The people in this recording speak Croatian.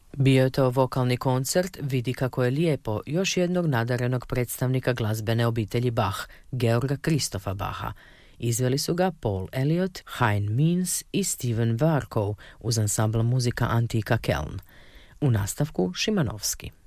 Bio je to vokalni koncert Vidi kako je lijepo još jednog nadarenog predstavnika glazbene obitelji Bach, Georga Kristofa Bacha. Izveli su ga Paul Elliott, Hein Means i Steven Warkow uz ansambl muzika Antika Keln. U nastavku Šimanovski.